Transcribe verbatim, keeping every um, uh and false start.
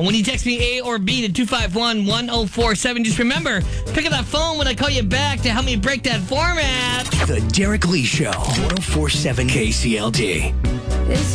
And when you text me A or B to two five one, one oh four seven, just remember, pick up that phone when I call you back to help me break that format. The Derek Lee Show, one oh four seven K C L D.